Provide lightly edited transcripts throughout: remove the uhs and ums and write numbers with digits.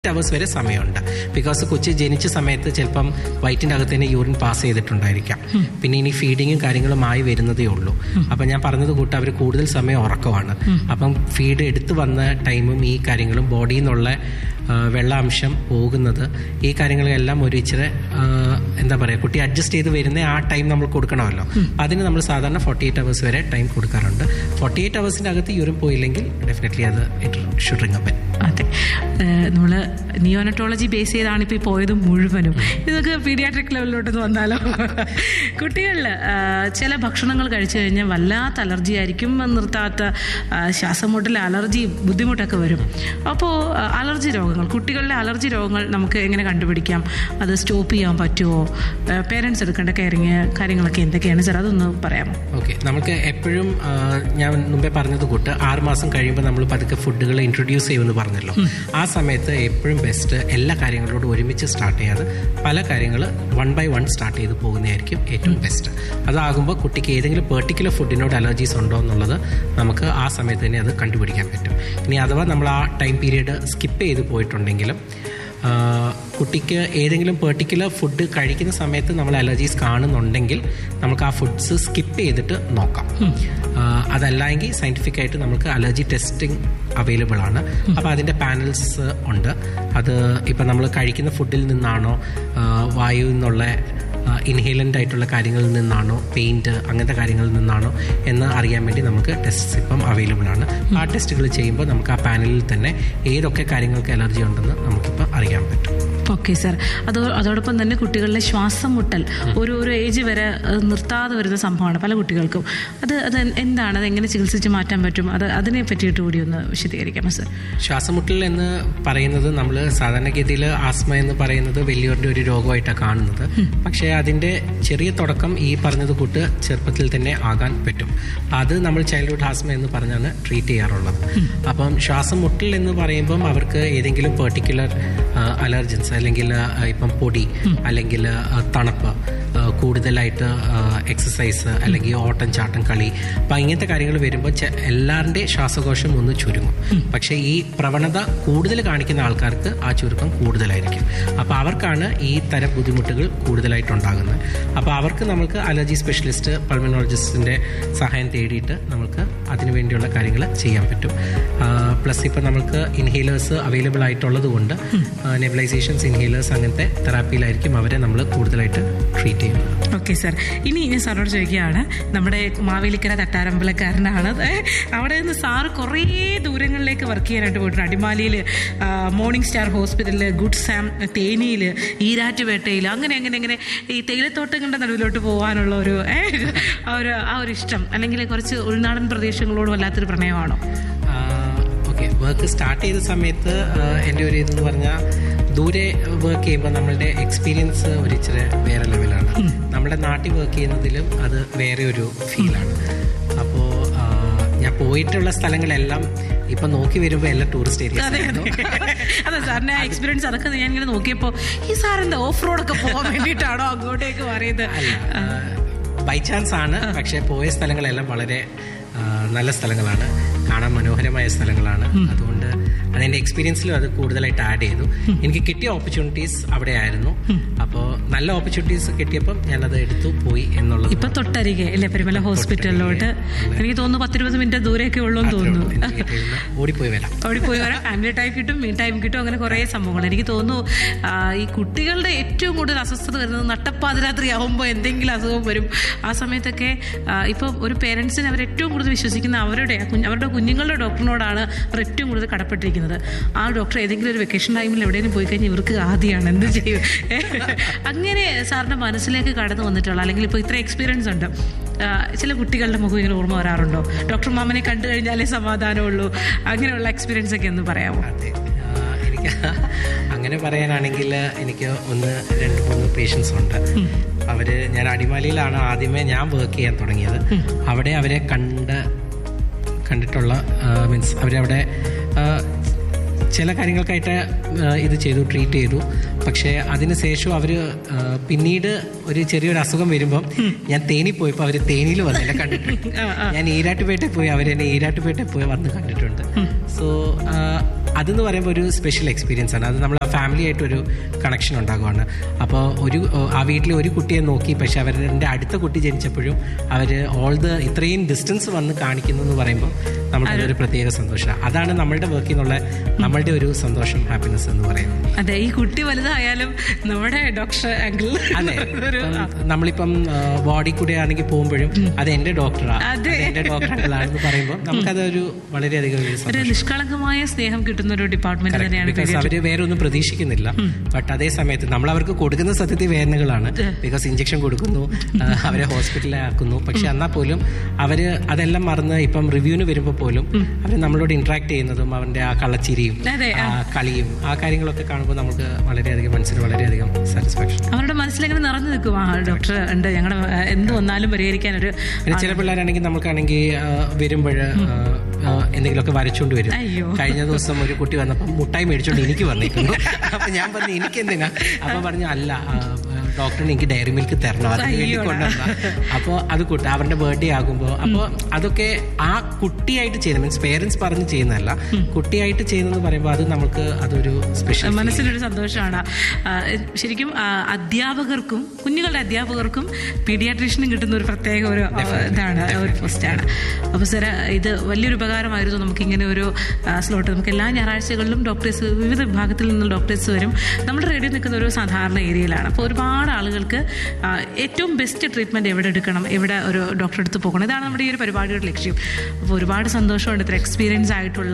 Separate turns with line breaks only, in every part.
Hours വരെ സമയമുണ്ട്. Because കൊച്ചു ജനിച്ച സമയത്ത് ചിലപ്പം വയറ്റിൻ്റെ അകത്ത് തന്നെ യൂറിൻ പാസ് ചെയ്തിട്ടുണ്ടായിരിക്കാം. പിന്നെ ഇനി ഫീഡിങ്ങും കാര്യങ്ങളും ആയി വരുന്നതേ ഉള്ളൂ. അപ്പം ഞാൻ പറഞ്ഞത് കൂട്ട് അവർ കൂടുതൽ സമയം ഉറക്കമാണ്. അപ്പം ഫീഡ് എടുത്തു വന്ന ടൈമും ഈ കാര്യങ്ങളും ബോഡിയിൽ നിന്നുള്ള വെള്ളാംശം പോകുന്നത്, ഈ കാര്യങ്ങളെല്ലാം ഒരു ഇച്ചിരി എന്താ പറയുക, കുട്ടി അഡ്ജസ്റ്റ് ചെയ്ത് വരുന്ന ആ ടൈം നമ്മൾ കൊടുക്കണമല്ലോ. അതിന് നമ്മൾ സാധാരണ 48 അവേഴ്സ് വരെ ടൈം കൊടുക്കാറുണ്ട്. 48 അവേഴ്സിൻ്റെ അകത്ത് യൂറിൻ പോയില്ലെങ്കിൽ ഡെഫിനറ്റ്ലി അത് ഇറ്റ് ഷുഡ് റിംഗ് അപ്പ്.
അതെ, നമ്മൾ നിയോനറ്റോളജി ബേസ് ചെയ്താണ് ഇപ്പോൾ ഈ പോയത് മുഴുവനും. ഇതൊക്കെ പീഡിയാട്രിക് ലെവലിലോട്ട് വന്നാലോ? കുട്ടികളിൽ ചില ഭക്ഷണങ്ങൾ കഴിച്ചു കഴിഞ്ഞാൽ വല്ലാത്ത അലർജി ആയിരിക്കും, നിർത്താത്ത ശ്വാസം മുട്ടൽ, അലർജി ബുദ്ധിമുട്ടൊക്കെ വരും. അപ്പോൾ അലർജി രോഗങ്ങൾ, കുട്ടികളിലെ അലർജി രോഗങ്ങൾ നമുക്ക് എങ്ങനെ കണ്ടുപിടിക്കാം? അത് സ്റ്റോപ്പ് ചെയ്യാൻ പറ്റുമോ? പേരൻസ് എടുക്കേണ്ട കെയറിങ് കാര്യങ്ങളൊക്കെ എന്തൊക്കെയാണ് സാർ, അതൊന്ന് പറയാമോ?
ഓക്കെ, നമുക്ക് എപ്പോഴും ഞാൻ മുമ്പേ പറഞ്ഞത് കൂട്ട് 6 മാസം കഴിയുമ്പോൾ നമ്മൾ പതുക്കെ ഫുഡുകൾ ഇൻട്രൊഡ്യൂസ് ചെയ്യുമെന്ന് പറഞ്ഞല്ലോ. ആ സമയത്ത് എപ്പോഴും ബെസ്റ്റ് എല്ലാ കാര്യങ്ങളോടും ഒരുമിച്ച് സ്റ്റാർട്ട് ചെയ്യാതെ പല കാര്യങ്ങൾ 1 by 1 സ്റ്റാർട്ട് ചെയ്ത് പോകുന്നതായിരിക്കും ഏറ്റവും ബെസ്റ്റ്. അതാകുമ്പോൾ കുട്ടിക്ക് ഏതെങ്കിലും പെർട്ടിക്കുലർ ഫുഡിനോട് അലർജീസ് ഉണ്ടോ എന്നുള്ളത് നമുക്ക് ആ സമയത്ത് തന്നെ അത് കണ്ടുപിടിക്കാൻ പറ്റും. ഇനി അഥവാ നമ്മൾ ആ ടൈം പീരീഡ് സ്കിപ്പ് ചെയ്ത് പോയിട്ടുണ്ടെങ്കിലും കുട്ടിക്ക് ഏതെങ്കിലും പെർട്ടിക്കുലർ ഫുഡ് കഴിക്കുന്ന സമയത്ത് നമ്മൾ അലർജീസ് കാണുന്നുണ്ടെങ്കിൽ നമുക്ക് ആ ഫുഡ്സ് സ്കിപ്പ് ചെയ്തിട്ട് നോക്കാം. അതല്ലെങ്കിൽ സയൻറ്റിഫിക് ആയിട്ട് നമുക്ക് അലർജി ടെസ്റ്റിംഗ് അവൈലബിൾ ആണ്. അപ്പോൾ അതിൻ്റെ പാനൽസ് ഉണ്ട്. അത് ഇപ്പം നമ്മൾ കഴിക്കുന്ന ഫുഡിൽ നിന്നാണോ, വായുവിൽ നിന്നുള്ള ഇൻഹേലൻ്റ് ആയിട്ടുള്ള കാര്യങ്ങളിൽ നിന്നാണോ, പെയിൻറ്റ് അങ്ങനത്തെ കാര്യങ്ങളിൽ നിന്നാണോ എന്ന് അറിയാൻ വേണ്ടി നമുക്ക് ടെസ്റ്റ് ഇപ്പം അവൈലബിൾ ആണ്. ആ ടെസ്റ്റുകൾ ചെയ്യുമ്പോൾ നമുക്ക് ആ പാനലിൽ തന്നെ ഏതൊക്കെ കാര്യങ്ങൾക്ക് അലർജി ഉണ്ടെന്ന് നമുക്കിപ്പോൾ അറിയാൻ പറ്റും.
ഓക്കെ സാർ, അതോടൊപ്പം തന്നെ കുട്ടികളിലെ ശ്വാസം മുട്ടൽ ഒരു ഏജ് വരെ നിർത്താതെ വരുന്ന സംഭവമാണ് പല കുട്ടികൾക്കും. അത് എന്താണ്, അതെങ്ങനെ ചികിത്സിച്ച് മാറ്റാൻ പറ്റും? അതിനെ പറ്റിയിട്ട് കൂടി ഒന്ന് വിശദീകരിക്കാമോ സാർ?
ശ്വാസം മുട്ടൽ എന്ന് പറയുന്നത് നമ്മൾ സാധാരണഗതിയിൽ ആസ്മ എന്ന് പറയുന്നത് വലിയവരുടെ ഒരു രോഗമായിട്ടാണ് കാണുന്നത്. പക്ഷേ അതിൻ്റെ ചെറിയ തുടക്കം ഈ പറഞ്ഞത് കൂട്ട് ചെറുപ്പത്തിൽ തന്നെ ആകാൻ പറ്റും. അത് നമ്മൾ ചൈൽഡ്ഹുഡ് ആസ്മ എന്ന് പറഞ്ഞാണ് ട്രീറ്റ് ചെയ്യാറുള്ളത്. അപ്പം ശ്വാസം മുട്ടൽ എന്ന് പറയുമ്പം അവർക്ക് ഏതെങ്കിലും പെർട്ടിക്കുലർ അലർജൻസ്, അല്ലെങ്കിൽ ഇപ്പം പൊടി, അല്ലെങ്കിൽ തണുപ്പ്, കൂടുതലായിട്ട് എക്സസൈസ്, അല്ലെങ്കിൽ ഓട്ടം ചാട്ടം കളി, അപ്പം ഇങ്ങനത്തെ കാര്യങ്ങൾ വരുമ്പോൾ എല്ലാവരുടെയും ശ്വാസകോശം ഒന്ന് ചുരുങ്ങും. പക്ഷേ ഈ പ്രവണത കൂടുതൽ കാണിക്കുന്ന ആൾക്കാർക്ക് ആ ചുരുക്കം കൂടുതലായിരിക്കും. അപ്പോൾ അവർക്കാണ് ഈ തരം ബുദ്ധിമുട്ടുകൾ കൂടുതലായിട്ടുണ്ടാകുന്നത്. അപ്പോൾ അവർക്ക് നമുക്ക് അലർജി സ്പെഷ്യലിസ്റ്റ്, പൾമനോളജിസ്റ്റിൻ്റെ സഹായം തേടിയിട്ട് നമുക്ക് അതിനു വേണ്ടിയുള്ള കാര്യങ്ങൾ ചെയ്യാൻ പറ്റും. പ്ലസ് ഇപ്പോൾ നമുക്ക് ഇൻഹേലേഴ്സ് അവൈലബിൾ ആയിട്ടുള്ളത് കൊണ്ട് നെബുലൈസേഷൻസ്, ഇൻഹേലേഴ്സ് അങ്ങനത്തെ തെറാപ്പിയിലായിരിക്കും അവരെ നമ്മൾ കൂടുതലായിട്ട് ട്രീറ്റ് ചെയ്യുന്നത്.
ഓക്കെ സാർ, ഇനി ഞാൻ സാറോട് ചോദിക്കുകയാണ്, നമ്മുടെ മാവേലിക്കര തട്ടാരമ്പലക്കാരനാണ്. അവിടെ നിന്ന് സാറ് കുറേ ദൂരങ്ങളിലേക്ക് വർക്ക് ചെയ്യാനായിട്ട് പോയിട്ടുണ്ട്. അടിമാലിയിൽ മോർണിംഗ് സ്റ്റാർ ഹോസ്പിറ്റലിൽ, ഗുഡ് സാം, തേനിയിൽ, ഈരാറ്റുപേട്ടയിൽ, അങ്ങനെ ഈ തേയിലത്തോട്ടങ്ങളുടെ നടുവിലോട്ട് പോകാനുള്ള ആ ഒരു ഇഷ്ടം, അല്ലെങ്കിൽ കുറച്ച് ഉൾനാടൻ പ്രദേശങ്ങളോട് വല്ലാത്തൊരു പ്രണയമാണോ?
ഓക്കെ, വർക്ക് സ്റ്റാർട്ട് ചെയ്ത സമയത്ത് എൻ്റെ ഒരു ഇതെന്ന് പറഞ്ഞാൽ ദൂരെ വർക്ക് ചെയ്യുമ്പോൾ നമ്മളുടെ എക്സ്പീരിയൻസ് ഒരു ഇച്ചിരി വേറെ ലെവലാണ്. നമ്മുടെ നാട്ടിൽ വർക്ക് ചെയ്യുന്നതിലും അത് വേറെ ഒരു ഫീലാണ്. അപ്പോൾ ഞാൻ പോയിട്ടുള്ള സ്ഥലങ്ങളെല്ലാം ഇപ്പം നോക്കി വരുമ്പോൾ എല്ലാം ടൂറിസ്റ്റ് ഏരിയ.
അതെ സാറിൻ്റെ എക്സ്പീരിയൻസ് അതൊക്കെ ഞാൻ ഇങ്ങനെ നോക്കിയപ്പോൾ ഈ സാറിൻ്റെ ഓഫ് റോഡൊക്കെ പോകാൻ വേണ്ടിയിട്ടാണോ അങ്ങോട്ടേക്ക് പറയുന്നത്?
ബൈ ചാൻസ് ആണ്. പക്ഷേ പോയ സ്ഥലങ്ങളെല്ലാം വളരെ നല്ല സ്ഥലങ്ങളാണ്, കാണാൻ മനോഹരമായ സ്ഥലങ്ങളാണ്. അതുകൊണ്ട് അതെൻ്റെ എക്സ്പീരിയൻസിലും അത് കൂടുതലായിട്ട് ആഡ് ചെയ്തു. എനിക്ക് കിട്ടിയ ഓപ്പർച്യൂണിറ്റീസ് അവിടെ ആയിരുന്നു. അപ്പോൾ നല്ല ഓപ്പർച്യൂണിറ്റീസ് കിട്ടിയപ്പം ഞാനത് എടുത്തു പോയി എന്നുള്ളത്.
ഇപ്പം തൊട്ടരികെ അല്ലേ പെരുമല ഹോസ്പിറ്റലിലോട്ട്? എനിക്ക് തോന്നുന്നു 10-20 മിനിറ്റ് ദൂരെയൊക്കെ ഉള്ളൂ എന്ന് തോന്നുന്നു.
ഓടിപ്പോയി വരാം,
ഫാമിലി ടൈം കിട്ടും, മീൻ ടൈം കിട്ടും, അങ്ങനെ കുറേ സംഭവങ്ങൾ. എനിക്ക് തോന്നുന്നു ഈ കുട്ടികളുടെ ഏറ്റവും കൂടുതൽ അസ്വസ്ഥത വരുന്നത് നട്ടപ്പാതിരാത്രി ആവുമ്പോൾ എന്തെങ്കിലും അസുഖം വരും. ആ സമയത്തൊക്കെ ഇപ്പം ഒരു പേരൻസിന് അവരേറ്റവും കൂടുതൽ വിശ്വസിക്കുന്ന അവരുടെ കുഞ്ഞുങ്ങളുടെ ഡോക്ടറിനോടാണ് അവർ ഏറ്റവും കൂടുതൽ കടപ്പെട്ടിരിക്കുന്നത്. ആ ഡോക്ടർ ഏതെങ്കിലും ഒരു വെക്കേഷൻ ടൈമിൽ എവിടെയെങ്കിലും പോയി കഴിഞ്ഞാൽ ഇവർക്ക് ആദ്യമാണ് എന്ത് ചെയ്യും. അങ്ങനെ സാറിൻ്റെ മനസ്സിലേക്ക് കടന്നു വന്നിട്ടുള്ള, അല്ലെങ്കിൽ ഇപ്പോൾ ഇത്ര എക്സ്പീരിയൻസ് ഉണ്ട്, ചില കുട്ടികളുടെ മുഖം ഇങ്ങനെ ഓർമ്മ വരാറുണ്ടോ? ഡോക്ടർ മാമനെ കണ്ടു കഴിഞ്ഞാലേ സമാധാനമുള്ളൂ, അങ്ങനെയുള്ള എക്സ്പീരിയൻസ് ഒക്കെ ഒന്ന് പറയാമോ?
എനിക്ക് അങ്ങനെ പറയാനാണെങ്കിൽ എനിക്ക് 1-2-3 പേഷ്യൻസ് ഉണ്ട്. ഞാൻ അടിമാലിയിലാണ് ആദ്യമേ ഞാൻ വർക്ക് ചെയ്യാൻ തുടങ്ങിയത്. അവിടെ അവരെ കണ്ടിട്ടുള്ള മീൻസ് അവരവിടെ ചില കാര്യങ്ങൾക്കായിട്ട് ഇത് ചെയ്തു, ട്രീറ്റ് ചെയ്തു. പക്ഷേ അതിനുശേഷം അവർ പിന്നീട് ഒരു ചെറിയൊരു അസുഖം വരുമ്പം ഞാൻ തേനി പോയപ്പോൾ അവർ തേനിയിൽ വന്നില്ല കണ്ടിട്ടുണ്ട്. ഞാൻ ഈരാട്ടുപേട്ടയിൽ പോയി അവരെന്നെ ഈരാട്ടുപേട്ടയിൽ പോയി വന്ന് കണ്ടിട്ടുണ്ട്. സോ അതെന്ന് പറയുമ്പോൾ ഒരു സ്പെഷ്യൽ എക്സ്പീരിയൻസ് ആണ്. അത് നമ്മൾ ആ ഫാമിലി ആയിട്ടൊരു കണക്ഷൻ ഉണ്ടാകുവാണ്. അപ്പോൾ ആ വീട്ടിൽ ഒരു കുട്ടിയെ നോക്കി, പക്ഷെ അവരുടെ അടുത്ത കുട്ടി ജനിച്ചപ്പോഴും അവർ ഇത്രയും ഡിസ്റ്റൻസ് വന്ന് കാണിക്കുന്നു എന്ന് പറയുമ്പോൾ നമുക്കതൊരു പ്രത്യേക സന്തോഷമാണ്. അതാണ് നമ്മളുടെ വർക്കിൽ നിന്നുള്ള നമ്മളുടെ ഒരു സന്തോഷം, ഹാപ്പിനെസ് എന്ന് പറയുന്നത്.
അതെ, ഈ കുട്ടി വലുതായാലും നമ്മുടെ ഡോക്ടർ അങ്കിൾ,
അതെ, നമ്മളിപ്പം ബോഡി കൂടെ ആണെങ്കിൽ പോകുമ്പോഴും അത് എന്റെ ഡോക്ടറാണ്, എന്റെ ഡോക്ടർ അങ്കിളാണെന്ന് പറയുമ്പോൾ നമുക്കതൊരു വളരെയധികം
ഒരു നിഷ്കളങ്കമായ സ്നേഹം കിട്ടുന്ന ഒരു ഡിപ്പാർട്ട്മെന്റ് തന്നെയാണ്.
ബിക്കോസ് അവര് വേറെ ഒന്നും പ്രതീക്ഷിക്കുന്നില്ല. ബട്ട് അതേ സമയത്ത് നമ്മൾ അവർക്ക് കൊടുക്കുന്ന സത്യത്തിൽ വേദനകളാണ്. ബിക്കോസ് ഇഞ്ചക്ഷൻ കൊടുക്കുന്നു, അവരെ ഹോസ്പിറ്റലിൽ ആക്കുന്നു. പക്ഷെ എന്നാൽ പോലും അവര് അതെല്ലാം മറന്ന് ഇപ്പം റിവ്യൂവിന് വരുമ്പോൾ പോലും അവർ നമ്മളോട് ഇന്ററാക്ട് ചെയ്യുന്നതും അവന്റെ ആ കള്ളച്ചിരിയും കളിയും ആ കാര്യങ്ങളൊക്കെ കാണുമ്പോൾ നമുക്ക് വളരെയധികം മനസ്സിന് വളരെയധികം സാറ്റിസ്ഫാക്ഷൻ.
അവരുടെ മനസ്സിലെങ്ങനെ നിറഞ്ഞു നിൽക്കും, ആ ഡോക്ടർ ഉണ്ട്, ഞങ്ങളുടെ എന്ത് വന്നാലും പരിഹരിക്കാൻ ഒരു.
ചില പിള്ളേരാണെങ്കിൽ നമുക്കാണെങ്കിൽ വരുമ്പോൾ എന്തെങ്കിലുമൊക്കെ വരച്ചോണ്ട് വരും. കഴിഞ്ഞ ദിവസം ഒരു കുട്ടി വന്നപ്പോൾ മുട്ടായി മേടിച്ചോണ്ട് എനിക്ക് വന്നേക്കുന്നു. അപ്പൊ ഞാൻ പറഞ്ഞു എനിക്ക് എന്തിനാ? അപ്പൊ പറഞ്ഞു അല്ല, ഡോക്ടറിന് എനിക്ക് ഡയറി മിൽക്ക് തരണം, അതിന് വേണ്ടി കൊണ്ടുവന്ന. അപ്പോൾ അത് അവരുടെ ബർത്ത്ഡേ ആകുമ്പോൾ അപ്പോൾ അതൊക്കെ ആ കുട്ടിയായിട്ട് ചെയ്യുന്നത്, മീൻസ് പേരൻസ് പറഞ്ഞ് ചെയ്യുന്നതല്ല, കുട്ടിയായിട്ട് ചെയ്യുന്നതെന്ന് പറയുമ്പോൾ അത് നമുക്ക് അതൊരു സ്പെഷ്യൽ
മനസ്സിലൊരു സന്തോഷമാണ്. ശരിക്കും അധ്യാപകർക്കും കുഞ്ഞുങ്ങളുടെ അധ്യാപകർക്കും പീഡിയാട്രീഷ്യനും കിട്ടുന്ന ഒരു പ്രത്യേക ഒരു ഇതാണ്, ഒരു പോസ്റ്റാണ്. അപ്പോൾ സാർ ഇത് വലിയൊരു ഉപകാരമായിരുന്നു. നമുക്കിങ്ങനെ ഒരു സ്ലോട്ട് നമുക്ക് എല്ലാ ഞായറാഴ്ചകളിലും ഡോക്ടേഴ്സ്, വിവിധ വിഭാഗത്തിൽ നിന്നുള്ള ഡോക്ടേഴ്സ് വരും. നമ്മുടെ റേഡിയോ നിൽക്കുന്ന ഒരു സാധാരണ ഏരിയയിലാണ്. അപ്പോൾ ഒരുപാട് ആളുകൾക്ക് ഏറ്റവും ബെസ്റ്റ് ട്രീറ്റ്മെൻറ്റ് എവിടെ എടുക്കണം, എവിടെ ഒരു ഡോക്ടറെ അടുത്ത് പോകണം, ഇതാണ് നമ്മുടെ ഈ ഒരു പരിപാടിയുടെ ലക്ഷ്യം. അപ്പോൾ ഒരുപാട് സന്തോഷമുണ്ട് ഇത്ര എക്സ്പീരിയൻസ് ആയിട്ടുള്ള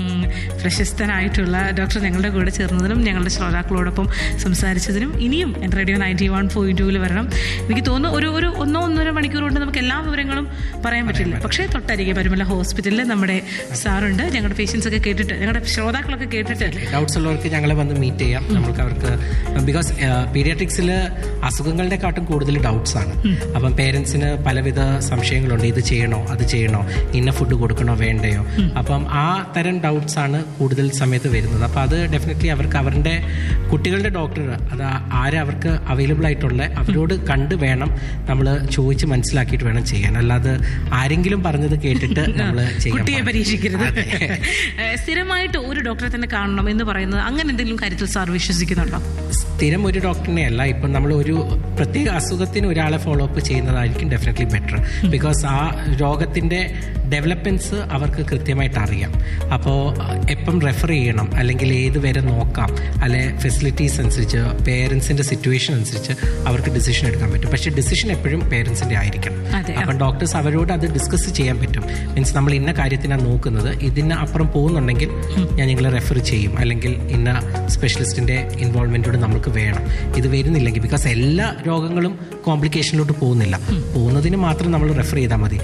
പ്രശസ്തനായിട്ടുള്ള ഡോക്ടർ ഞങ്ങളുടെ കൂടെ ചേർന്നതിനും ഞങ്ങളുടെ ശ്രോതാക്കളോടൊപ്പം സംസാരിച്ചതിനും. ഇനിയും റേഡിയോ 91.2 വരണം. എനിക്ക് തോന്നുന്നു ഒരു 1-1.5 മണിക്കൂർ കൊണ്ട് നമുക്ക് എല്ലാ വിവരങ്ങളും പറയാൻ പറ്റില്ല. പക്ഷേ തൊട്ടരികെ പരുമല ഹോസ്പിറ്റലിൽ നമ്മുടെ സാറുണ്ട്. ഞങ്ങളുടെ പേഷ്യൻസ് ഒക്കെ കേട്ടിട്ട്, ഞങ്ങളുടെ ശ്രോതാക്കളൊക്കെ കേട്ടിട്ട്
ഡൗട്ട്സ് ഉള്ളവർക്ക് ഞങ്ങളെ വന്ന് മീറ്റ് ചെയ്യാം. നമുക്ക് അവർക്ക് ബിക്കോസ് പീഡിയാട്രിക്സിൽ അസുഖങ്ങളുടെ കാട്ടും കൂടുതൽ ഡൗട്ട്സ് ആണ്. അപ്പം പേരൻസിന് പലവിധ സംശയങ്ങളുണ്ട്. ഇത് ചെയ്യണോ, അത് ചെയ്യണോ, ഇന്ന ഫുഡ് കൊടുക്കണോ വേണ്ടയോ. അപ്പം ആ തരം ഡൗട്ട്സ് ആണ് കൂടുതൽ സമയത്ത് വരുന്നത്. അപ്പം അത് ഡെഫിനറ്റ്ലി അവർക്ക് അവരുടെ കുട്ടികളുടെ ഡോക്ടർ അത് ആരെ അവർക്ക് അവൈലബിൾ ആയിട്ടുള്ള അവരോട് കണ്ട് വേണം നമ്മൾ ചോദിച്ച് മനസ്സിലാക്കിയിട്ട് വേണം ചെയ്യാൻ. അല്ലാതെ ആരെങ്കിലും പറഞ്ഞത് കേട്ടിട്ട് നമ്മൾ
കുട്ടിയെ പരീക്ഷിക്കരുത്. സ്ഥിരമായിട്ട് ഒരു ഡോക്ടറെ തന്നെ കാണണം എന്ന് പറയുന്നത് അങ്ങനെ എന്തെങ്കിലും കാര്യത്തിൽ സാർ വിശ്വസിക്കുന്നുണ്ടോ?
സ്ഥിരം ഒരു ഡോക്ടറിനെ അല്ല, ഇപ്പം നമ്മൾ ഒരു പ്രത്യേക അസുഖത്തിന് ഒരാളെ ഫോളോ അപ്പ് ചെയ്യുന്നതായിരിക്കും ഡെഫിനറ്റ്ലി ബെറ്റർ. ബിക്കോസ് ആ രോഗത്തിന്റെ ഡെവലപ്മെന്റ്സ് അവർക്ക് കൃത്യമായിട്ട് അറിയാം. അപ്പോൾ എപ്പം റെഫർ ചെയ്യണം, അല്ലെങ്കിൽ ഏത് വരെ നോക്കാം, അല്ലെ ഫെസിലിറ്റീസ് അനുസരിച്ച് പേരൻസിന്റെ സിറ്റുവേഷൻ അനുസരിച്ച് അവർക്ക് ഡിസിഷൻ എടുക്കാൻ പറ്റും. പക്ഷെ ഡിസിഷൻ എപ്പോഴും പേരൻസിന്റെ ആയിരിക്കണം. അപ്പം ഡോക്ടേഴ്സ് അവരോട് അത് ഡിസ്കസ് ചെയ്യാൻ പറ്റും. മീൻസ് നമ്മൾ ഇന്ന കാര്യത്തിനാണ് നോക്കുന്നത്, ഇതിന് അപ്പുറം പോകുന്നുണ്ടെങ്കിൽ ഞാൻ നിങ്ങളെ റെഫർ ചെയ്യും, അല്ലെങ്കിൽ ഇന്ന സ്പെഷ്യലിസ്റ്റിന്റെ ഇൻവോൾവ്മെന്റോട് നമുക്ക് വേണം. ഇത് വരുന്നില്ലെങ്കിൽ, ബിക്കോസ് എല്ലാ രോഗങ്ങളും കോംപ്ലിക്കേഷനിലോട്ട് പോകുന്നതിന് മാത്രം നമ്മൾ റെഫർ ചെയ്താൽ മതി.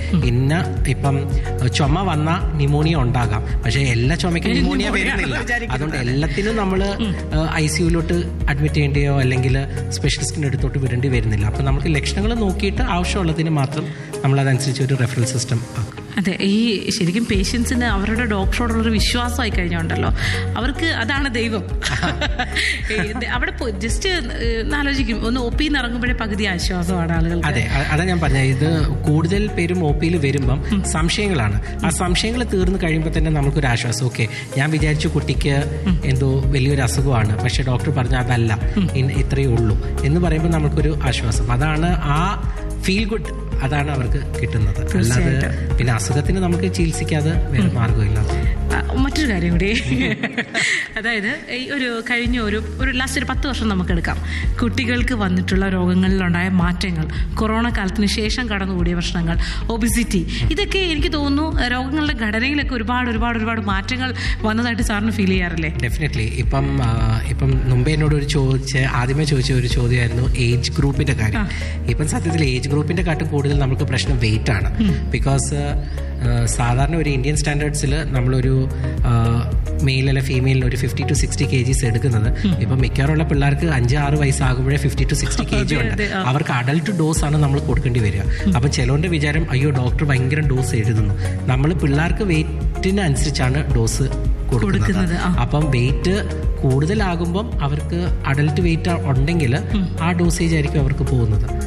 ഇപ്പം ചുമ വന്ന ന്യൂമോണിയ ഉണ്ടാകാം, പക്ഷെ എല്ലാ ചുമയ്ക്കും ന്യൂമോണിയ വരുന്നില്ല. അതുകൊണ്ട് എല്ലാത്തിനും നമ്മൾ ICUലോട്ട് അഡ്മിറ്റ് ചെയ്യേണ്ടിയോ അല്ലെങ്കിൽ സ്പെഷ്യലിസ്റ്റിന്റെ അടുത്തോട്ട് വിടേണ്ടി വരുന്നില്ല. അപ്പം നമുക്ക് ലക്ഷണങ്ങൾ നോക്കിയിട്ട് ആവശ്യമുള്ളതിന് മാത്രം നമ്മൾ അതനുസരിച്ച് ഒരു റെഫറൽ സിസ്റ്റം ആക്കും.
അതെ, ഈ ശരിക്കും പേഷ്യൻസിന് അവരുടെ ഡോക്ടറോടുള്ളൊരു വിശ്വാസമായി കഴിഞ്ഞുണ്ടല്ലോ, അവർക്ക് അതാണ് ദൈവം. അവിടെ ജസ്റ്റ് ആലോചിക്കും, ഒന്ന് OP ഇറങ്ങുമ്പോഴേ പകുതി ആശ്വാസമാണ് ആളുകൾ.
അതെ, അതാ ഞാൻ പറഞ്ഞത്. ഇത് കൂടുതൽ പേരും OPയിൽ വരുമ്പം സംശയങ്ങളാണ്. ആ സംശയങ്ങൾ തീർന്നു കഴിയുമ്പോൾ തന്നെ നമുക്കൊരു ആശ്വാസം. ഓക്കെ, ഞാൻ വിചാരിച്ചു കുട്ടിക്ക് എന്തോ വലിയൊരു അസുഖമാണ്, പക്ഷെ ഡോക്ടർ പറഞ്ഞു അതല്ല, ഇത്രയേ ഉള്ളൂ എന്ന് പറയുമ്പോൾ നമുക്കൊരു ആശ്വാസം. അതാണ് ആ ഫീൽ ഗുഡ്, അതാണ് അവർക്ക് കിട്ടുന്നത്. അല്ലാതെ പിന്നെ അസുഖത്തിന് നമുക്ക് ചികിത്സിക്കാതെ വേറെ മാർഗമില്ല.
മറ്റൊരു കാര്യം കൂടി, അതായത് ഈ കഴിഞ്ഞ ഒരു ലാസ്റ്റ് ഒരു 10 വർഷം നമുക്കെടുക്കാം. കുട്ടികൾക്ക് വന്നിട്ടുള്ള രോഗങ്ങളിലുണ്ടായ മാറ്റങ്ങൾ, കൊറോണ കാലത്തിന് ശേഷം കടന്നുകൂടിയ പ്രശ്നങ്ങൾ, ഒബിസിറ്റി, ഇതൊക്കെ എനിക്ക് തോന്നുന്നു രോഗങ്ങളുടെ ഘടനയിലൊക്കെ ഒരുപാട് മാറ്റങ്ങൾ വന്നതായിട്ട് സാറിന് ഫീൽ ചെയ്യാറില്ലേ?
ഡെഫിനറ്റ്ലി. ഇപ്പം മുമ്പേ എന്നോട് ആദ്യമേ ചോദിച്ച ഒരു ചോദ്യമായിരുന്നു ഏജ് ഗ്രൂപ്പിന്റെ കാര്യം. ഇപ്പം സത്യത്തിൽ ഏജ് ഗ്രൂപ്പിന്റെ കാട്ടും കൂടുതൽ നമുക്ക് പ്രശ്നം വെയിറ്റ് ആണ്. ബിക്കോസ് സാധാരണ ഒരു ഇന്ത്യൻ സ്റ്റാൻഡേർഡ്സിൽ നമ്മളൊരു മെയിൽ അല്ല ഫീമെയിലിന് ഒരു 50 to 60 kgs എടുക്കുന്നത്. ഇപ്പം മിക്കവാറുള്ള പിള്ളേർക്ക് 5-6 വയസ്സാകുമ്പോഴേ 50 to 60 kg ഉണ്ട്. അവർക്ക് അഡൽട്ട് ഡോസ് ആണ് നമ്മൾ കൊടുക്കേണ്ടി വരിക. അപ്പം ചിലവന്റെ വിചാരം അയ്യോ ഡോക്ടർ ഭയങ്കര ഡോസ് എഴുതുന്നു. നമ്മൾ പിള്ളേർക്ക് വെയിറ്റിന് അനുസരിച്ചാണ് ഡോസ് കൊടുക്കുന്നത്. അപ്പം വെയിറ്റ് കൂടുതലാകുമ്പം അവർക്ക് അഡൽട്ട് വെയിറ്റ് ഉണ്ടെങ്കിൽ ആ ഡോസേജ് ആയിരിക്കും അവർക്ക് പോകുന്നത്.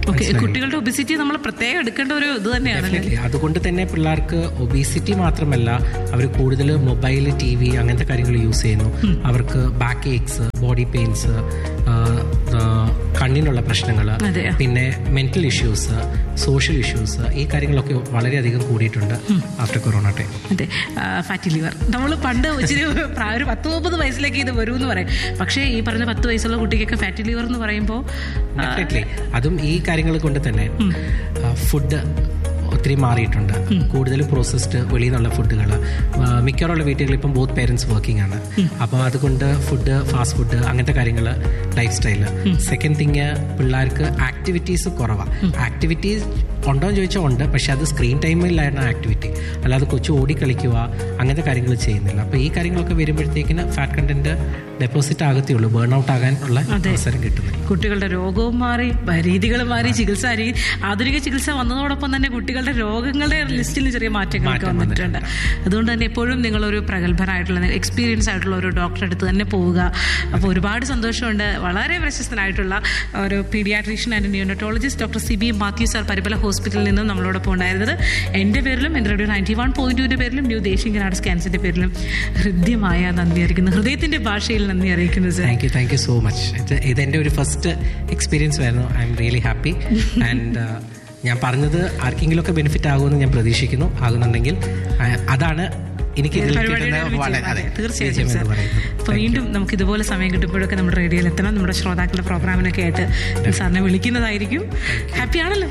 കുട്ടികളുടെ ഒബിസിറ്റി നമ്മൾ പ്രത്യേകം എടുക്കേണ്ട ഒരു ഇത് തന്നെയാണ്.
അതുകൊണ്ട് തന്നെ പിള്ളേർക്ക് ഒബിസിറ്റി മാത്രമല്ല, അവർ കൂടുതൽ മൊബൈൽ, TV അങ്ങനത്തെ കാര്യങ്ങൾ യൂസ് ചെയ്യുന്നു. അവർക്ക് ബാക്ക് ഏക്സ്, ബോഡി പെയിൻസ്, കണ്ണിനുള്ള പ്രശ്നങ്ങൾ, പിന്നെ മെന്റൽ ഇഷ്യൂസ്, സോഷ്യൽ ഇഷ്യൂസ്, ഈ കാര്യങ്ങളൊക്കെ വളരെയധികം കൂടിയിട്ടുണ്ട് ആഫ്റ്റർ കൊറോണ ടൈം.
അതെ, ഫാറ്റി ലിവർ നമ്മൾ പണ്ട് ഇച്ചിരി ഒരു 10-30 വയസ്സിലേക്ക് ഇത് വരും എന്ന് പറയും. പക്ഷേ ഈ പറഞ്ഞ 10 വയസ്സുള്ള കുട്ടിക്കൊക്കെ ഫാറ്റി ലിവർ എന്ന് പറയുമ്പോൾ
അതും ഈ കാര്യങ്ങൾ കൊണ്ട് തന്നെ ഫുഡ് ഒത്തിരി മാറിയിട്ടുണ്ട്. കൂടുതലും പ്രോസസ്ഡ് വെളിയിൽ നിന്നുള്ള ഫുഡുകൾ. മിക്കവാറുള്ള വീട്ടുകളിൽ ഇപ്പം ബോത്ത് പേരൻസ് വർക്കിംഗ് ആണ്. അപ്പോൾ അതുകൊണ്ട് ഫുഡ്, ഫാസ്റ്റ് ഫുഡ്, അങ്ങനത്തെ കാര്യങ്ങൾ, ലൈഫ് സ്റ്റൈല്. സെക്കൻഡ് തിങ്, പിള്ളേർക്ക് ആക്ടിവിറ്റീസ് കുറവാണ്. ആക്ടിവിറ്റീസ് ഉണ്ടോ എന്ന് ചോദിച്ചാൽ ഉണ്ട്, പക്ഷെ അത് സ്ക്രീൻ ടൈമിലാണ് ആക്ടിവിറ്റി, അല്ലാതെ കൊച്ചു ഓടിക്കളിക്കുക അങ്ങനത്തെ കാര്യങ്ങൾ ചെയ്യുന്നില്ല. അപ്പോൾ ഈ കാര്യങ്ങളൊക്കെ വരുമ്പോഴത്തേക്കിന് fat content deposit ആകത്തേയുള്ളൂ, burn out ആകാനുള്ള അവസരം കിട്ടുന്നില്ല.
കുട്ടികളുടെ രോഗവും മാറി, രീതികൾ മാറി, ചികിത്സ ആധുനിക ചികിത്സ വന്നതോടൊപ്പം തന്നെ കുട്ടികളുടെ രോഗങ്ങളുടെ ലിസ്റ്റിൽ ചെറിയ മാറ്റങ്ങളൊക്കെ വന്നിട്ടുണ്ട്. അതുകൊണ്ട് തന്നെ എപ്പോഴും നിങ്ങളൊരു പ്രഗത്ഭനായിട്ടുള്ള, എക്സ്പീരിയൻസ് ആയിട്ടുള്ള ഒരു ഡോക്ടറെ അടുത്ത് തന്നെ പോവുക. അപ്പോൾ ഒരുപാട് സന്തോഷമുണ്ട്. വളരെ പ്രശസ്തനായിട്ടുള്ള ഒരു paediatrician and ന്യൂനറ്റോളജിസ്റ്റ് doctor CB Mathew sir Parumala ഹോസ്പിറ്റലിൽ നിന്നും നമ്മളോടൊപ്പം ഉണ്ടായിരുന്നത്. എൻ്റെ പേരിലും എൻ്റെ റേഡിയോ 91.2 പേരിലും ന്യൂ ദേശീയ ഗ്രാഡ് സ്കാൻസിൻ്റെ പേരിലും ഹൃദ്യമായ നന്ദി അറിയിക്കുന്നു, ഹൃദയത്തിൻ്റെ ഭാഷയിൽ നന്ദി അറിയിക്കുന്നു sir.
Thank you so much. ഇതെൻ്റെ ഒരു ഫസ്റ്റ് എക്സ്പീരിയൻസ് ആയിരുന്നു. I am really happy. And ഞാൻ പറഞ്ഞത് ആർക്കെങ്കിലും ഒക്കെ ബെനിഫിറ്റ് ആകുമെന്ന് ഞാൻ പ്രതീക്ഷിക്കുന്നു. ആകുന്നുണ്ടെങ്കിൽ അതാണ് എനിക്ക്
തീർച്ചയായും സാർ. അപ്പോൾ വീണ്ടും നമുക്ക് ഇതുപോലെ സമയം കിട്ടുമ്പോഴൊക്കെ നമ്മുടെ റേഡിയോയിൽ എത്തണം. നമ്മുടെ ശ്രോതാക്കളുടെ പ്രോഗ്രാമിനൊക്കെ ആയിട്ട് സാറിനെ വിളിക്കുന്നതായിരിക്കും. ഹാപ്പി ആണല്ലോ?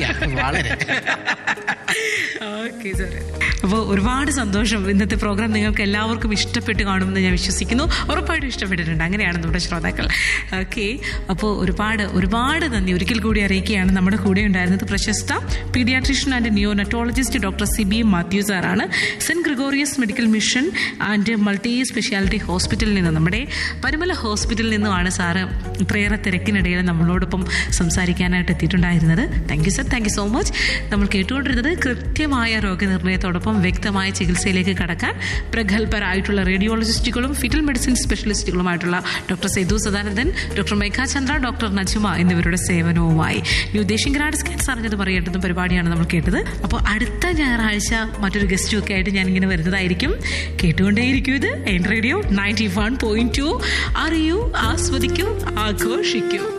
Okay sir. അപ്പോൾ ഒരുപാട് സന്തോഷം. ഇന്നത്തെ പ്രോഗ്രാം നിങ്ങൾക്ക് എല്ലാവർക്കും ഇഷ്ടപ്പെട്ട് കാണുമെന്ന് ഞാൻ വിശ്വസിക്കുന്നു. ഉറപ്പായിട്ടും ഇഷ്ടപ്പെട്ടിട്ടുണ്ട്. അങ്ങനെയാണ് നമ്മുടെ ശ്രോതാക്കൾ. ഓക്കെ, അപ്പോൾ ഒരുപാട് നന്ദി ഒരിക്കൽ കൂടി അറിയിക്കുകയാണ്. നമ്മുടെ കൂടെ ഉണ്ടായിരുന്നത് പ്രശസ്ത paediatrician and ന്യൂനറ്റോളജിസ്റ്റ് doctor CB Mathew സാറാണ്. Saint Gregorios medical mission and multi speciality ഹോസ്പിറ്റലിൽ നിന്ന്, നമ്മുടെ പരിമല ഹോസ്പിറ്റലിൽ നിന്നുമാണ് സാറ് ഇത്രയേറെ തിരക്കിനിടയിൽ നമ്മളോടൊപ്പം സംസാരിക്കാനായിട്ട് എത്തിയിട്ടുണ്ടായിരുന്നത്. Thank you sir, thank you so much. നമ്മൾ കേട്ടുകൊണ്ടിരുന്നത് കൃത്യമായ രോഗനിർണയത്തോടൊപ്പം വ്യക്തമായ ചികിത്സയിലേക്ക് കടക്കാൻ പ്രഗത്ഭരായിട്ടുള്ള റേഡിയോളജിസ്റ്റുകളും foetal medicine സ്പെഷ്യലിസ്റ്റുകളുമായിട്ടുള്ള doctor Sethu Sadanandan, doctor മേഘ ചന്ദ്ര, ഡോക്ടർ നജുമ എന്നിവരുടെ സേവനവുമായി ന്യൂ ദേശീയ ഗ്രാഡ് സ്കാൻസ് അറിഞ്ഞത് പറയേണ്ടതും പരിപാടിയാണ് നമ്മൾ കേട്ടത്. അപ്പോൾ അടുത്ത ഞായറാഴ്ച മറ്റൊരു ഗസ്റ്റും ഒക്കെ ആയിട്ട് ഞാനിങ്ങനെ വരുന്നതായിരിക്കും. കേട്ടുകൊണ്ടേയിരിക്കും ഇത് റേഡിയോ 91.2. അറിയൂ, ആസ്വദിക്കൂ, ആഘോഷിക്കൂ.